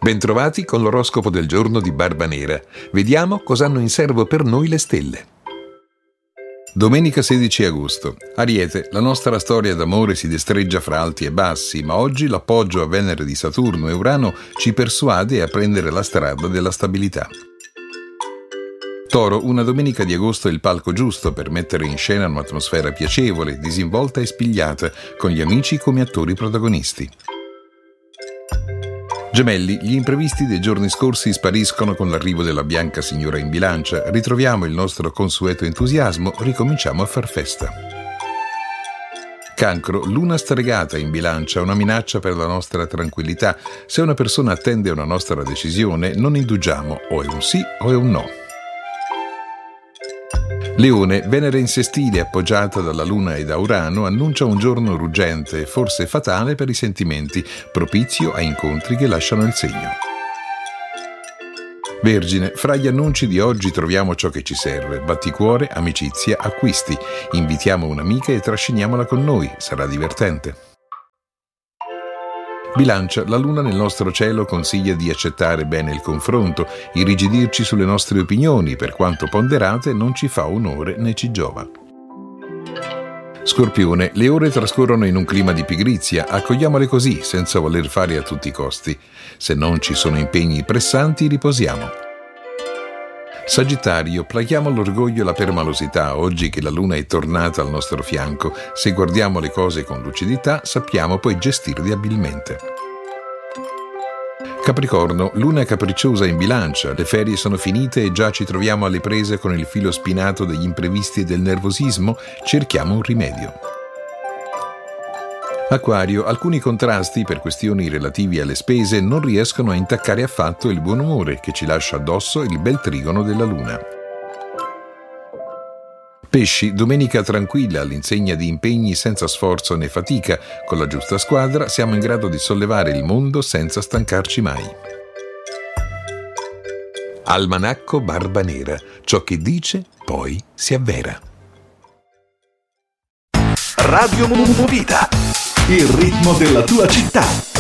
Bentrovati con l'oroscopo del giorno di Barbanera. Vediamo cosa hanno in serbo per noi le stelle. Domenica 16 agosto. Ariete, la nostra storia d'amore si destreggia fra alti e bassi, ma oggi l'appoggio a Venere di Saturno e Urano ci persuade a prendere la strada della stabilità. Toro, una domenica di agosto è il palco giusto per mettere in scena un'atmosfera piacevole, disinvolta e spigliata, con gli amici come attori protagonisti. Gemelli, gli imprevisti dei giorni scorsi spariscono con l'arrivo della bianca signora in bilancia, ritroviamo il nostro consueto entusiasmo, ricominciamo a far festa. Cancro, luna stregata in bilancia, una minaccia per la nostra tranquillità. Se una persona attende una nostra decisione, non indugiamo, o è un sì o è un no. Leone, Venere in sestile appoggiata dalla Luna e da Urano annuncia un giorno ruggente, forse fatale per i sentimenti, propizio a incontri che lasciano il segno. Vergine, fra gli annunci di oggi troviamo ciò che ci serve, batticuore, amicizia, acquisti. Invitiamo un'amica e trasciniamola con noi, sarà divertente. Bilancia, la luna nel nostro cielo consiglia di accettare bene il confronto, irrigidirci sulle nostre opinioni, per quanto ponderate non ci fa onore né ci giova. Scorpione, le ore trascorrono in un clima di pigrizia, accogliamole così, senza voler fare a tutti i costi. Se non ci sono impegni pressanti, riposiamo. Sagittario, plachiamo l'orgoglio e la permalosità oggi che la luna è tornata al nostro fianco. Se guardiamo le cose con lucidità, sappiamo poi gestirle abilmente. Capricorno, luna capricciosa in bilancia, le ferie sono finite e già ci troviamo alle prese con il filo spinato degli imprevisti e del nervosismo, cerchiamo un rimedio. Acquario, alcuni contrasti per questioni relativi alle spese non riescono a intaccare affatto il buon umore che ci lascia addosso il bel trigono della luna. Pesci, domenica tranquilla all'insegna di impegni senza sforzo né fatica, con la giusta squadra siamo in grado di sollevare il mondo senza stancarci mai. Almanacco Barbanera, ciò che dice poi si avvera. Radio Movita, il ritmo della tua città.